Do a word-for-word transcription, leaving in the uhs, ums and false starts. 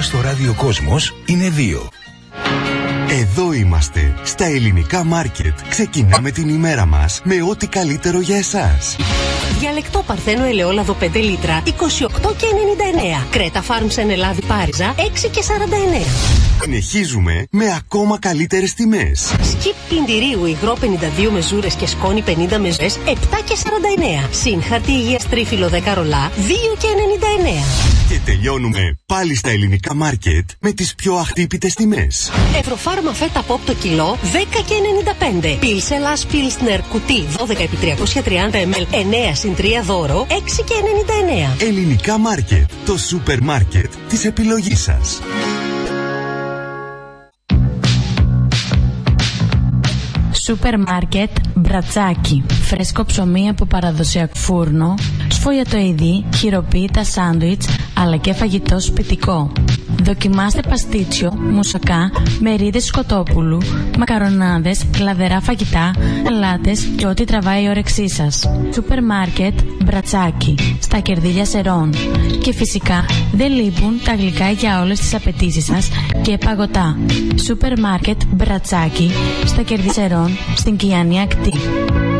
ώρα στο ράδιο Κόσμος είναι δύο. Εδώ είμαστε, στα ελληνικά μάρκετ. Ξεκινάμε την ημέρα μας με ό,τι καλύτερο για εσάς. Διαλεκτό Παρθένο ελαιόλαδο πέντε λίτρα, είκοσι οκτώ και ενενήντα εννέα. Κρέτα Φάρμς εν Ελλάδη Πάριζα, έξι και σαράντα εννέα. Συνεχίζουμε με ακόμα καλύτερες τιμές. Σκιπ πλυντηρίου υγρό πενήντα δύο μεζούρες και σκόνη πενήντα μεζές, επτά και σαράντα εννέα. Συν χαρτί υγείας τρίφυλλο δέκα ρολά, δύο και ενενήντα εννέα. Και τελειώνουμε πάλι στα ελληνικά μάρκετ με τις πιο αχτύπητες τιμές. Ευρωφάρμα φέτα πόπ το κιλό, δέκα και ενενήντα πέντε. Πίλσελας Πίλσνερ κουτί δώδεκα επί τριακόσια τριάντα μιλιλίτρα, εννέα συν τρία δώρο, έξι και ενενήντα εννέα. Ελληνικά μάρκετ, το σούπερ μάρκετ της επιλογής σας. Σούπερ μάρκετ Μπρατσάκι. Φρέσκο ψωμί από παραδοσιακό φούρνο, σφολιατοειδή, χειροποίητα σάντουιτς, αλλά και φαγητό σπιτικό. Δοκιμάστε παστίτσιο, μουσακά, μερίδες σκοτόπουλου, μακαρονάδες, λαδερά φαγητά, αλάτες και ό,τι τραβάει η όρεξή σας. Σούπερ μάρκετ Μπρατσάκι, στα Κερδίλια Σερών. Και φυσικά δεν λείπουν τα γλυκά για όλες τις απαιτήσεις σας και παγωτά. Σούπερ μάρκετ Μπρατσάκι, στα Κερδίλια Σερών, στην Κιάνη Ακτή.